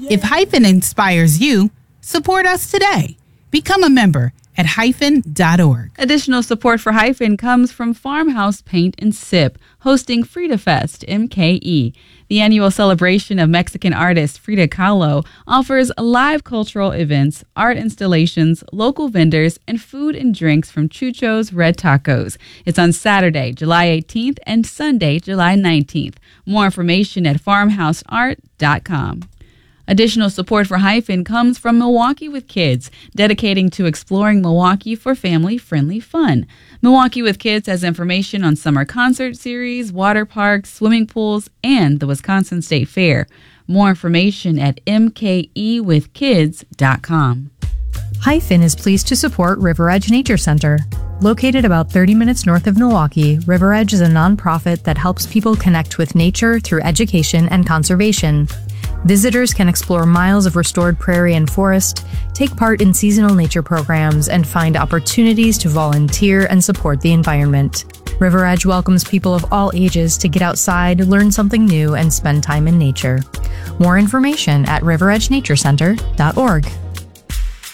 If Hyphen inspires you, support us today. Become a member at hyphen.org. Additional support for Hyphen comes from Farmhouse Paint and Sip, hosting Frida Fest, MKE. The annual celebration of Mexican artist Frida Kahlo offers live cultural events, art installations, local vendors, and food and drinks from Chucho's Red Tacos. It's on Saturday, July 18th and Sunday, July 19th. More information at farmhouseart.com. Additional support for Hyphen comes from Milwaukee with Kids, dedicating to exploring Milwaukee for family-friendly fun. Milwaukee with Kids has information on summer concert series, water parks, swimming pools, and the Wisconsin State Fair. More information at mkewithkids.com. Hyphen is pleased to support River Edge Nature Center. Located about 30 minutes north of Milwaukee, River Edge is a nonprofit that helps people connect with nature through education and conservation. Visitors can explore miles of restored prairie and forest, take part in seasonal nature programs, and find opportunities to volunteer and support the environment. River Edge welcomes people of all ages to get outside, learn something new, and spend time in nature. More information at riveredgenaturecenter.org.